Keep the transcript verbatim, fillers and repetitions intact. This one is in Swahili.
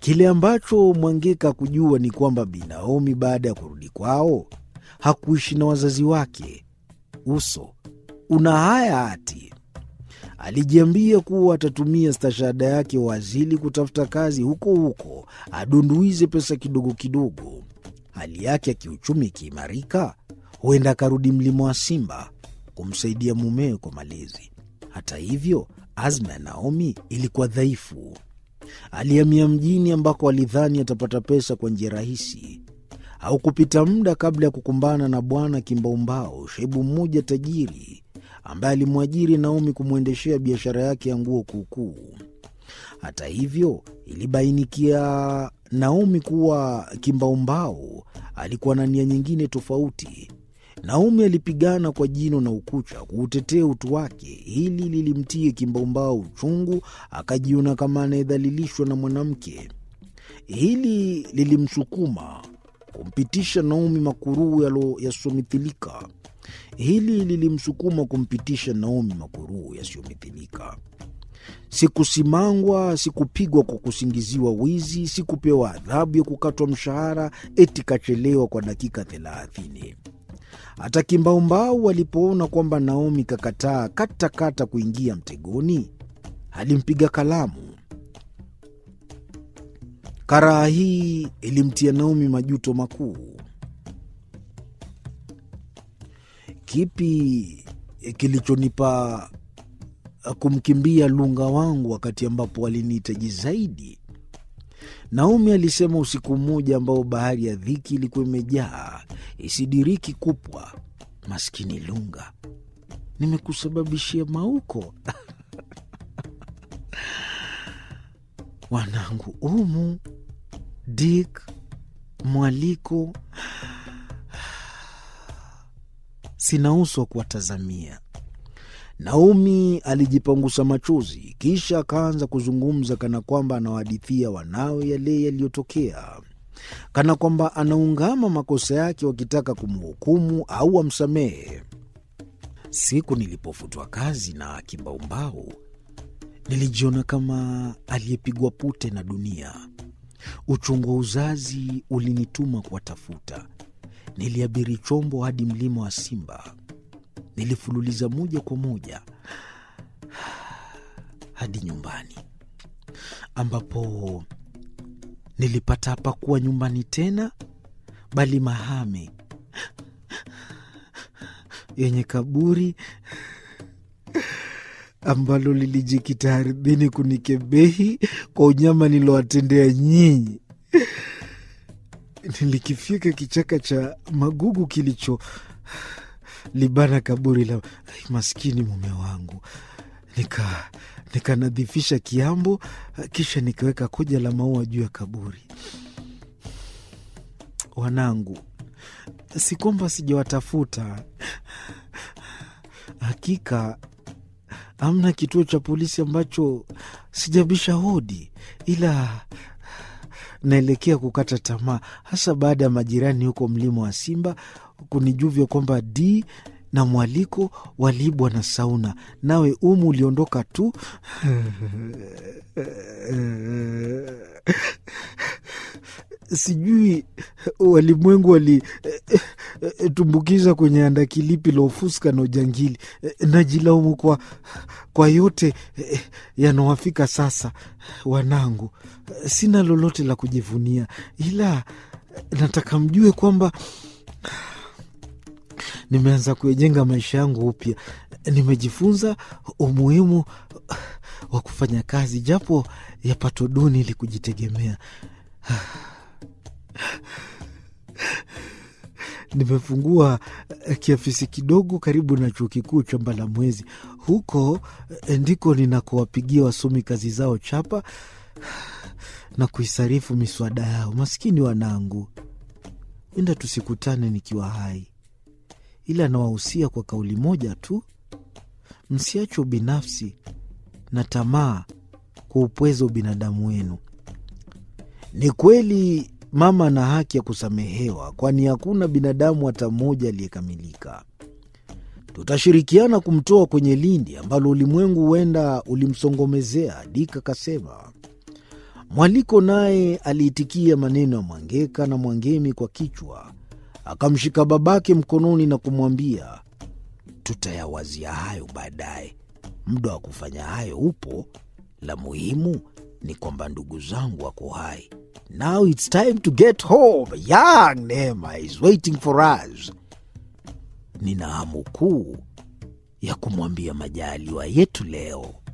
Kile ambacho Mwangeka kujua ni kwamba Bi Naomi baada ya kurudi kwao hakuishi na wazazi wake. Uso una haya ati. Alijiambia kuwa atatumia stashahada yake uazili kutafuta kazi huko huko, adunduize pesa kidogo kidogo. Hali yake ya kiuchumi ikiimarika, huenda akarudi Mlima wa Simba kumsaidia mumewe kwa malezi. Hata hivyo, azma ya Naomi ilikuwa dhaifu. Alihamia mjini ambako alidhani atapata pesa kwa njia rahisi. Au kupita muda kabla ya kukumbana na bwana kimbaumbao, shebu mmoja tajiri ambaye alimwajiri Naomi kumwendeshea biashara yake ya nguo kuukuu. Hata hivyo, ilibainikia Naomi kuwa kimbaumbao alikuwa na nia nyingine tofauti. Naomi alipigana kwa jino na ukucha kuutetea utu wake. Hili lilimtie kimbaumbao uchungu, akajiona kama anayedhalilishwa na mwanamke. Hili lilimsukuma kumpitisha Naomi makuruu yasiyomithilika. Hili lilimsukuma kumpitisha Naomi makuruu yasiyomithilika. Sikusimangwa, sikupigwa kwa kusingiziwa wizi, sikupewa adhabu ya kukatwa mshahara eti kachelewa kwa dakika thelathini. Hata kimbaumbao walipoona kwamba Naomi kakataa kata kata kuingia mtegoni, alimpiga kalamu. Karaha hii ilimtia Naomi majuto makuu. Kipi kilichonipa kumkimbia lunga wangu wakati ambapo walinihitaji zaidi? Naomi alisema usiku mmoja ambao bahari ya dhiki ilikuwa imejaa, isidiriki kupwa. Maskini lunga, nimekusababishia mauko. Wanangu Umu, Dick, Mwaliko, sina uso kuwatazamia. Naomi alijipangusa machozi, kisha akaanza kuzungumza kana kwamba anawahadithia wanawe yale yaliyotokea, kana kwamba anaungama makosa yake wakitaka kumhukumu au amsamehe. Siku nilipofutwa kazi na kimbaumbao, nilijiona kama aliyepigwa pute na dunia. Uchungu wa uzazi ulinituma kuwatafuta. Niliabiri chombo hadi Mlima wa Simba. Nilifululiza moja kwa moja hadi nyumbani, ambapo nilipata hapakuwa nyumbani tena, bali mahame yenye kaburi ambalo lilijikita ardhini kunikebehi kwa unyama nilowatendea nyinyi. Nilikifika kichaka cha magugu kilicho libana kaburi la maskini mume wangu. Nika nikanadhifisha kiambo, kisha nikaweka koja la maua juu ya kaburi. Wanangu, si kwamba sijawatafuta. Hakika hamna kituo cha polisi ambacho sijabisha hodi, ila naelekea kukata tamaa, hasa baada ya majirani huko Mlima wa Simba kunijuvia kwamba D na Mwaliko walibwa na Sauna, nawe Umu uliondoka tu. Sijui walimwengu walitumbukiza kwenye andaki lipi la ufuska na ujangili. Najilaumu kwa, kwa yote yanawafika sasa. Wanangu, sina lolote la kujivunia, ila nataka mjue kwamba nimeanza kujenga maisha yangu upya. Nimejifunza umuhimu wa kufanya kazi japo ya pato duni ili kujitegemea. Nimefungua kiafisi kidogo karibu na chuo kikuu cha Mbalamwezi. Huko ndiko ninakowapigia wasomi kazi zao chapa na kuisarifu miswada yao. Maskini wanangu, enda tusikutane nikiwa hai, ila nawahusia kwa kauli moja tu: msiache ubinafsi na tamaa kwa upwezo binadamu wenu. Ni kweli mama ana haki ya kusamehewa, kwani hakuna binadamu hata mmoja aliyekamilika. Tutashirikiana kumtoa kwenye lindi ambalo ulimwengu huenda ulimsongomezea, Dika kasema. Mwaliko naye aliitikia maneno ya Mwangeka na Mwangemi kwa kichwa. Akamshika babake mkononi na kumwambia, tutayawazia hayo baadaye. Muda wa kufanya hayo upo. La muhimu ni kwamba ndugu zangu wako hai. Now it's time to get home. Young Neema is waiting for us. Nina hamu kuu ya kumwambia majaliwa yetu leo.